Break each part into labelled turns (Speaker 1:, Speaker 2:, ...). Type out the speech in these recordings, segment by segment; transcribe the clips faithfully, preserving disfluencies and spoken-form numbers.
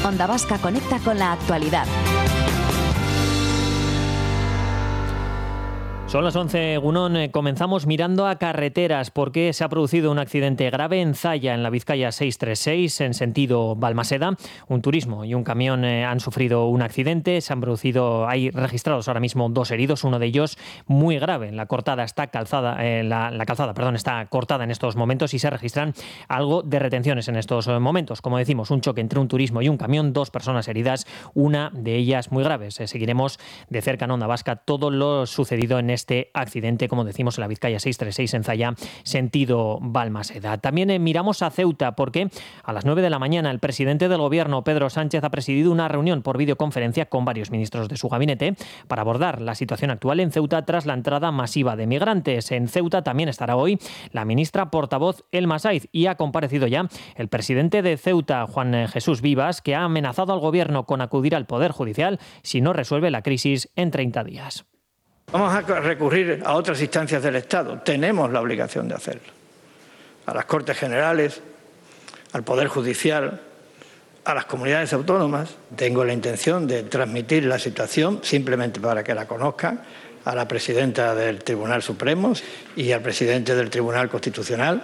Speaker 1: Onda Vasca conecta con la actualidad.
Speaker 2: Son las once, Egunon. Comenzamos mirando a carreteras porque se ha producido un accidente grave en Zalla, en la Vizcaya seiscientos treinta y seis, en sentido Balmaseda. Un turismo y un camión eh, han sufrido un accidente. Se han producido, hay registrados ahora mismo dos heridos, uno de ellos muy grave. La cortada está calzada, eh, la, la calzada, perdón, está cortada en estos momentos y se registran algo de retenciones en estos momentos. Como decimos, un choque entre un turismo y un camión, dos personas heridas, una de ellas muy graves. Eh, seguiremos de cerca en Onda Vasca todo lo sucedido en este este accidente, como decimos, en la Vizcaya seiscientos treinta y seis en Zalla, sentido Balmaseda. También eh, miramos a Ceuta porque a las nueve de la mañana el presidente del Gobierno, Pedro Sánchez, ha presidido una reunión por videoconferencia con varios ministros de su gabinete para abordar la situación actual en Ceuta tras la entrada masiva de migrantes. En Ceuta también estará hoy la ministra portavoz Elma Saiz y ha comparecido ya el presidente de Ceuta, Juan Jesús Vivas, que ha amenazado al Gobierno con acudir al Poder Judicial si no resuelve la crisis en treinta días.
Speaker 3: Vamos a recurrir a otras instancias del Estado. Tenemos la obligación de hacerlo. A las Cortes Generales, al Poder Judicial, a las comunidades autónomas. Tengo la intención de transmitir la situación, simplemente para que la conozcan, a la presidenta del Tribunal Supremo y al presidente del Tribunal Constitucional.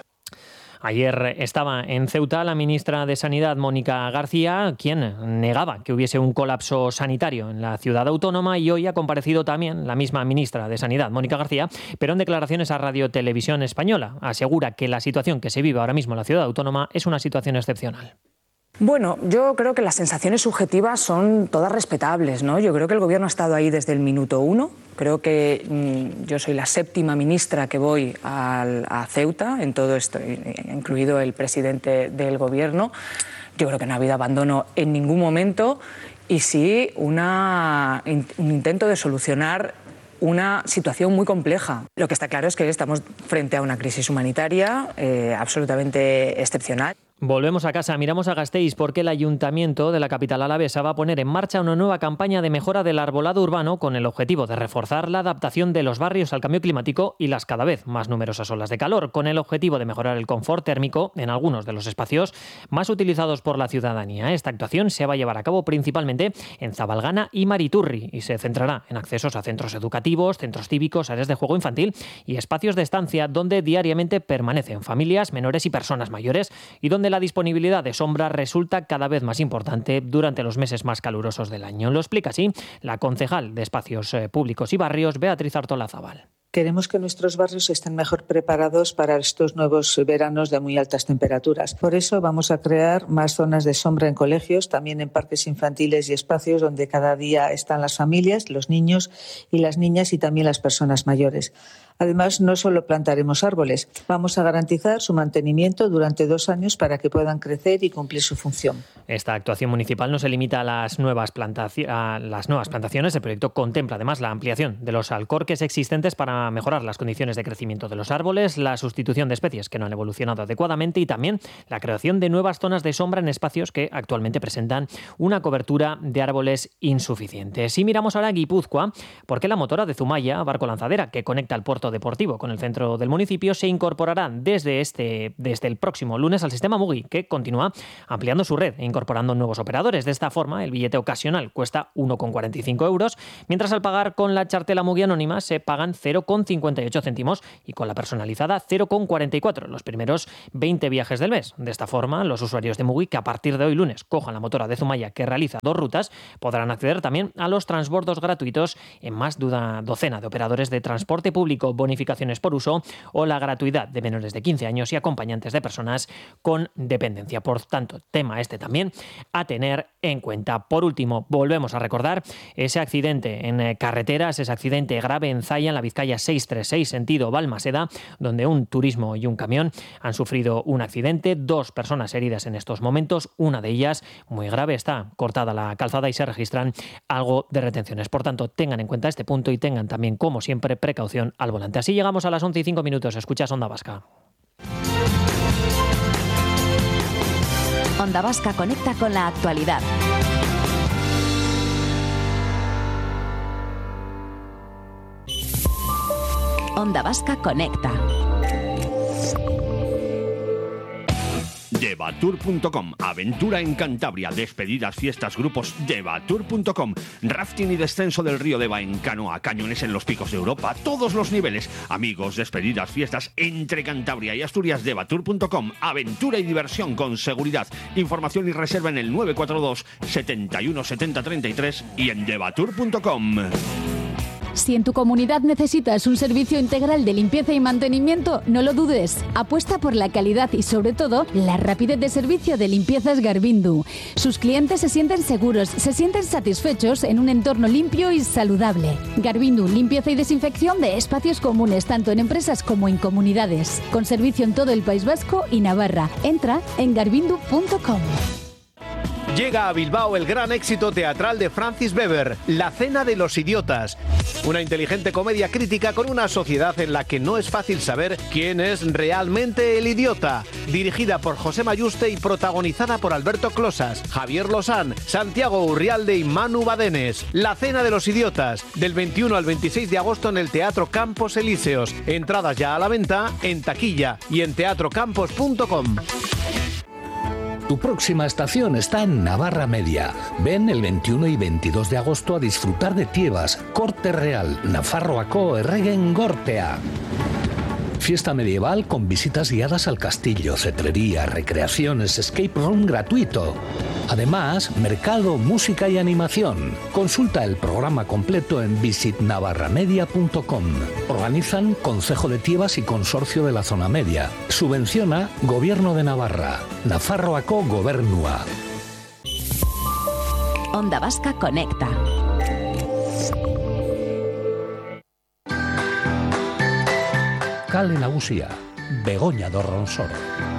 Speaker 2: Ayer estaba en Ceuta la ministra de Sanidad, Mónica García, quien negaba que hubiese un colapso sanitario en la ciudad autónoma, y hoy ha comparecido también la misma ministra de Sanidad, Mónica García, pero en declaraciones a Radio Televisión Española asegura que la situación que se vive ahora mismo en la ciudad autónoma es una situación excepcional.
Speaker 4: Bueno, yo creo que las sensaciones subjetivas son todas respetables, ¿no? Yo creo que el Gobierno ha estado ahí desde el minuto uno. Creo que mmm, yo soy la séptima ministra que voy al, a Ceuta, en todo esto, incluido el presidente del Gobierno. Yo creo que no ha habido abandono en ningún momento y sí una, un intento de solucionar una situación muy compleja. Lo que está claro es que estamos frente a una crisis humanitaria eh, absolutamente excepcional.
Speaker 2: Volvemos a casa, miramos a Gasteiz porque el Ayuntamiento de la capital alavesa va a poner en marcha una nueva campaña de mejora del arbolado urbano con el objetivo de reforzar la adaptación de los barrios al cambio climático y las cada vez más numerosas olas de calor, con el objetivo de mejorar el confort térmico en algunos de los espacios más utilizados por la ciudadanía. Esta actuación se va a llevar a cabo principalmente en Zabalgana y Mariturri y se centrará en accesos a centros educativos, centros cívicos, áreas de juego infantil y espacios de estancia donde diariamente permanecen familias, menores y personas mayores y donde la disponibilidad de sombra resulta cada vez más importante durante los meses más calurosos del año. Lo explica así la concejal de Espacios Públicos y Barrios, Beatriz Artolazabal.
Speaker 5: Queremos que nuestros barrios estén mejor preparados para estos nuevos veranos de muy altas temperaturas. Por eso vamos a crear más zonas de sombra en colegios, también en parques infantiles y espacios donde cada día están las familias, los niños y las niñas y también las personas mayores. Además, no solo plantaremos árboles, vamos a garantizar su mantenimiento durante dos años para que puedan crecer y cumplir su función.
Speaker 2: Esta actuación municipal no se limita a las nuevas, plantaci- a las nuevas plantaciones. El proyecto contempla además la ampliación de los alcorques existentes para mejorar las condiciones de crecimiento de los árboles, la sustitución de especies que no han evolucionado adecuadamente y también la creación de nuevas zonas de sombra en espacios que actualmente presentan una cobertura de árboles insuficiente. Si miramos ahora a Guipúzcoa, porque la motora de Zumaya, barco lanzadera que conecta el puerto deportivo con el centro del municipio, se incorporará desde, este, desde el próximo lunes al sistema Mugi, que continúa ampliando su red e incorporando nuevos operadores. De esta forma, el billete ocasional cuesta uno con cuarenta y cinco euros, mientras al pagar con la chartela Mugi anónima se pagan cero con cincuenta y ocho céntimos y con la personalizada cero con cuarenta y cuatro los primeros veinte viajes del mes. De esta forma, los usuarios de Mugi que a partir de hoy lunes cojan la motora de Zumaya que realiza dos rutas podrán acceder también a los transbordos gratuitos en más de una docena de operadores de transporte público, bonificaciones por uso o la gratuidad de menores de quince años y acompañantes de personas con dependencia. Por tanto, tema este también a tener en cuenta. Por último, volvemos a recordar ese accidente en carreteras, ese accidente grave en Zalla, en la Vizcaya seiscientos treinta y seis, sentido Balmaseda, donde un turismo y un camión han sufrido un accidente, dos personas heridas en estos momentos, una de ellas muy grave, está cortada la calzada y se registran algo de retenciones. Por tanto, tengan en cuenta este punto y tengan también, como siempre, precaución al volante. Así llegamos a las once y cinco minutos. Escuchas Onda Vasca.
Speaker 1: Onda Vasca conecta con la actualidad. Onda Vasca conecta.
Speaker 6: Devatur punto com, aventura en Cantabria, despedidas, fiestas, grupos. Devatur punto com, rafting y descenso del río Deva en canoa, cañones en los picos de Europa, todos los niveles. Amigos, despedidas, fiestas entre Cantabria y Asturias. Devatur punto com, aventura y diversión con seguridad. Información y reserva en el nueve cuatro dos, setenta y uno, setenta, treinta y tres y en devatur punto com.
Speaker 7: Si en tu comunidad necesitas un servicio integral de limpieza y mantenimiento, no lo dudes. Apuesta por la calidad y, sobre todo, la rapidez de servicio de Limpiezas Garvindu. Sus clientes se sienten seguros, se sienten satisfechos en un entorno limpio y saludable. Garvindu, limpieza y desinfección de espacios comunes, tanto en empresas como en comunidades. Con servicio en todo el País Vasco y Navarra. Entra en garvindu punto com.
Speaker 8: Llega a Bilbao el gran éxito teatral de Francis Weber, La Cena de los Idiotas. Una inteligente comedia crítica con una sociedad en la que no es fácil saber quién es realmente el idiota. Dirigida por José Mayuste y protagonizada por Alberto Closas, Javier Lozán, Santiago Urrialde y Manu Badenes. La Cena de los Idiotas, del veintiuno al veintiséis de agosto en el Teatro Campos Elíseos. Entradas ya a la venta en taquilla y en teatro campos punto com.
Speaker 9: Tu próxima estación está en Navarra Media. Ven el veintiuno y veintidós de agosto a disfrutar de Tiebas, Corte Real, Nafarroako Erregen Gortea. Fiesta medieval con visitas guiadas al castillo, cetrería, recreaciones, escape room gratuito. Además, mercado, música y animación. Consulta el programa completo en visit navarra media punto com. Organizan Concejo de Tiebas y Consorcio de la Zona Media. Subvenciona Gobierno de Navarra. Nafarroako Gobernua.
Speaker 1: Onda Vasca Conecta.
Speaker 9: Kale Nagusia, Begoña do Ronsoro.